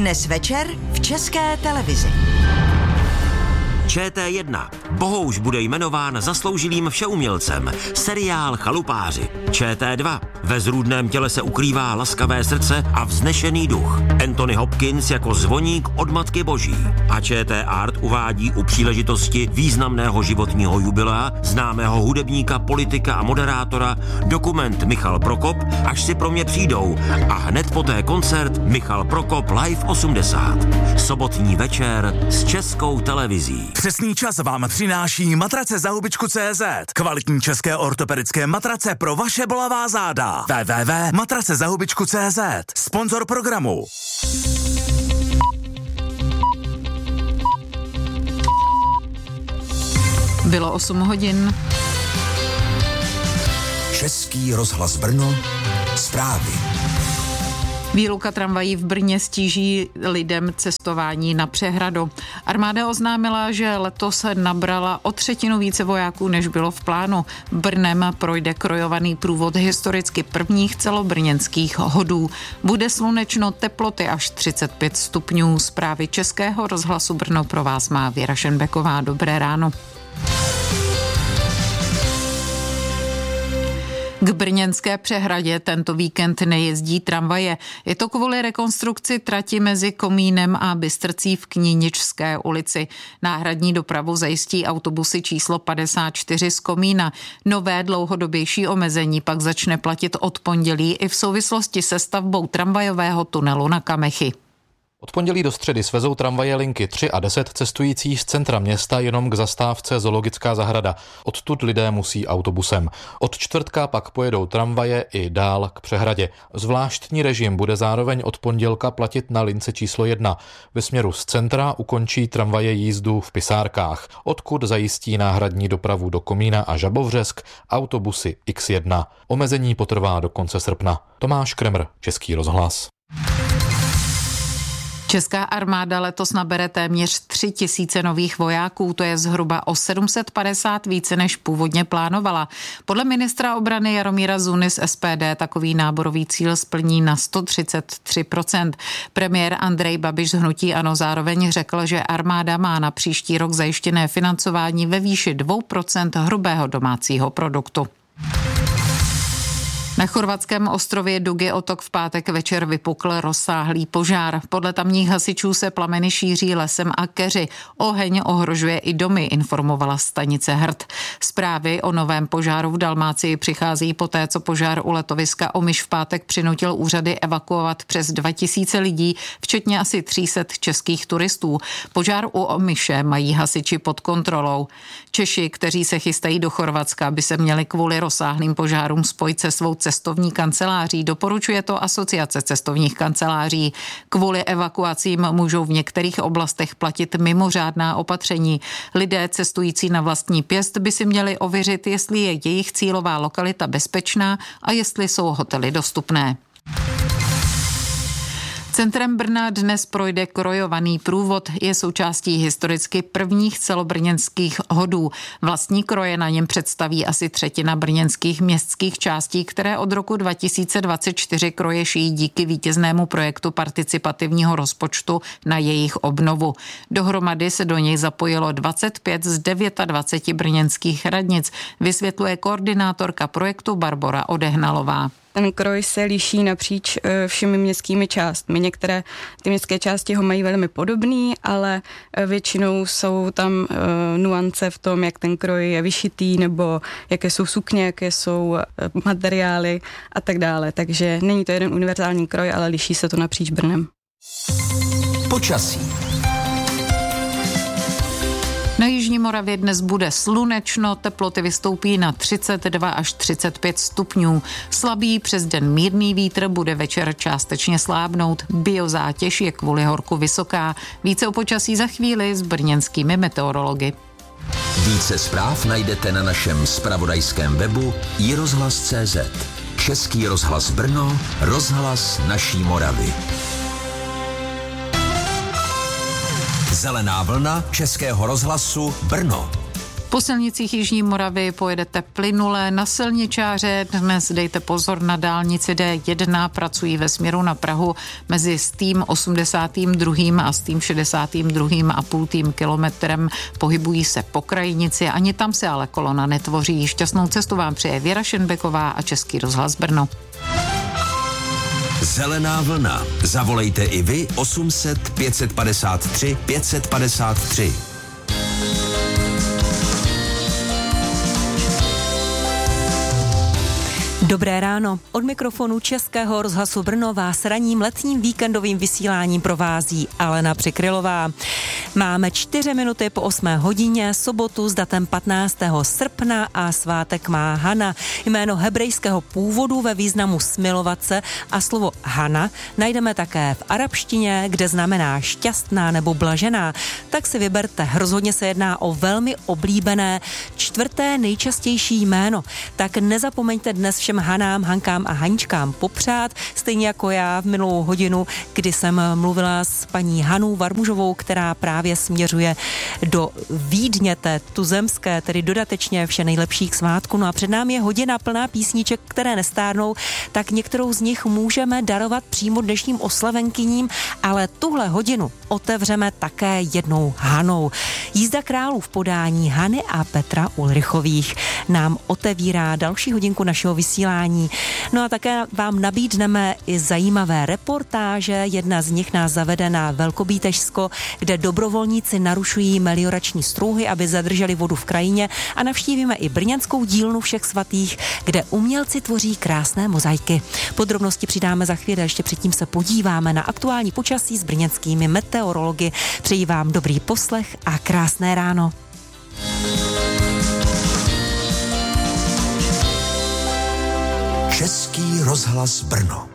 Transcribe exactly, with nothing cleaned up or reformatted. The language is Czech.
Dnes večer v České televizi. Č T jedna. Bohouš bude jmenován zasloužilým všeumělcem. Seriál Chalupáři. Č T dva. Ve zrůdném těle se ukrývá laskavé srdce a vznešený duch. Anthony Hopkins jako zvoník od Matky Boží. A Č T Art uvádí u příležitosti významného životního jubilea známého hudebníka, politika a moderátora dokument Michal Prokop, Až si pro mě přijdou, a hned poté koncert Michal Prokop Live osmdesát. Sobotní večer s Českou televizí. Přesný čas vám přináší matrace za hubičku tečka cé zet. Kvalitní české ortopedické matrace pro vaše bolavá záda. w w w tečka matrace za hubičku tečka cé zet. Sponzor programu. Bylo osm hodin. Český rozhlas Brno. Zprávy. Výluka tramvají v Brně stíží lidem cestování na přehradu. Armáda oznámila, že letos nabrala o třetinu více vojáků, než bylo v plánu. Brnem projde krojovaný průvod historicky prvních celobrněnských hodů. Bude slunečno, teploty až třicet pět stupňů. Zprávy Českého rozhlasu Brno pro vás má Věra Šenbeková. Dobré ráno. K brněnské přehradě tento víkend nejezdí tramvaje. Je to kvůli rekonstrukci trati mezi Komínem a Bystrcí v Kníničské ulici. Náhradní dopravu zajistí autobusy číslo padesát čtyři z Komína. Nové dlouhodobější omezení pak začne platit od pondělí i v souvislosti se stavbou tramvajového tunelu na Kamechy. Od pondělí do středy svezou tramvaje linky tři a deset cestující z centra města jenom k zastávce Zoologická zahrada. Odtud lidé musí autobusem. Od čtvrtka pak pojedou tramvaje i dál k přehradě. Zvláštní režim bude zároveň od pondělka platit na lince číslo jedna. Ve směru z centra ukončí tramvaje jízdu v Pisárkách, odkud zajistí náhradní dopravu do Komína a Žabovřesk autobusy iks jedna. Omezení potrvá do konce srpna. Tomáš Kremr, Český rozhlas. Česká armáda letos nabere téměř tři tisíce nových vojáků, to je zhruba o sedm set padesát více, než původně plánovala. Podle ministra obrany Jaromíra Zuny z S P D takový náborový cíl splní na sto třicet tři procent. Premiér Andrej Babiš z hnutí ANO zároveň řekl, že armáda má na příští rok zajištěné financování ve výši dvě procenta hrubého domácího produktu. Na chorvatském ostrově Dugi Otok v pátek večer vypukl rozsáhlý požár. Podle tamních hasičů se plameny šíří lesem a keři. Oheň ohrožuje i domy, informovala stanice Hrd. Zprávy o novém požáru v Dalmácii přichází poté, co požár u letoviska Omiš v pátek přinutil úřady evakuovat přes dva tisíce lidí, včetně asi tři sta českých turistů. Požár u Omiše mají hasiči pod kontrolou. Češi, kteří se chystají do Chorvatska, by se měli kvůli rozsáhlým požárům spojit se svou cestovní kanceláří. Doporučuje to Asociace cestovních kanceláří. Kvůli evakuacím můžou v některých oblastech platit mimořádná opatření. Lidé cestující na vlastní pěst by si měli ověřit, jestli je jejich cílová lokalita bezpečná a jestli jsou hotely dostupné. Centrem Brna dnes projde krojovaný průvod, je součástí historicky prvních celobrněnských hodů. Vlastní kroje na něm představí asi třetina brněnských městských částí, které od roku dva tisíce dvacet čtyři kroje šijí díky vítěznému projektu participativního rozpočtu na jejich obnovu. Dohromady se do něj zapojilo dvacet pět z dvaceti devíti brněnských radnic, vysvětluje koordinátorka projektu Barbora Odehnalová. Ten kroj se liší napříč všemi městskými částmi. Některé ty městské části ho mají velmi podobný, ale většinou jsou tam nuance v tom, jak ten kroj je vyšitý, nebo jaké jsou sukně, jaké jsou materiály a tak dále. Takže není to jeden univerzální kroj, ale liší se to napříč Brnem. Počasí. Na jižní Moravě dnes bude slunečno, teploty vystoupí na třicet dva až třicet pět stupňů. Slabý přes den mírný vítr bude večer částečně slábnout. Biozátěž je kvůli horku vysoká. Více o počasí za chvíli s brněnskými meteorology. Více zpráv najdete na našem zpravodajském webu i rozhlas tečka cé zet. Český rozhlas Brno, rozhlas naší Moravy. Zelená vlna Českého rozhlasu Brno. Po silnicích Jižní Moravy pojedete plynule, na silničáře dnes dejte pozor na dálnici D jedna, pracují ve směru na Prahu mezi stým osmdesátým druhým a stým šedesátým druhým a půl tým kilometrem, pohybují se po krajnici, ani tam se ale kolona netvoří. Šťastnou cestu vám přeje Věra Šenbeková a Český rozhlas Brno. Zelená vlna. Zavolejte i vy osm set pět padesát tři pět padesát tři. Dobré ráno. Od mikrofonu Českého rozhlasu Brno vás ranním letním víkendovým vysíláním provází Alena Přikrylová. Máme čtyři minuty po osmé hodině, sobotu s datem patnáctého srpna a svátek má Hana. Jméno hebrejského původu ve významu smilovat se a slovo Hana najdeme také v arabštině, kde znamená šťastná nebo blažená. Tak si vyberte, rozhodně se jedná o velmi oblíbené čtvrté nejčastější jméno. Tak nezapomeňte dnes všem Hanám, Hankám a Haničkám popřát, stejně jako já v minulou hodinu, kdy jsem mluvila s paní Hanou Varmužovou, která právě směřuje do Vídně, té tuzemské, tedy dodatečně vše nejlepší k svátku. No a před námi je hodina plná písniček, které nestárnou, tak některou z nich můžeme darovat přímo dnešním oslavenkyním, ale tuhle hodinu otevřeme také jednou Hanou. Jízda králů v podání Hany a Petra Ulrichových nám otevírá další hodinku našeho vysílání. No a také vám nabídneme i zajímavé reportáže. Jedna z nich nás zavede na Velkobítežsko, kde dobrovolníci narušují meliorační struhy, aby zadrželi vodu v krajině, a navštívíme i brněnskou dílnu Všech svatých, kde umělci tvoří krásné mozaiky. Podrobnosti přidáme za chvíli, ještě předtím se podíváme na aktuální počasí s brněnskými meteorology. Přeji vám dobrý poslech a krásné ráno. Český rozhlas Brno.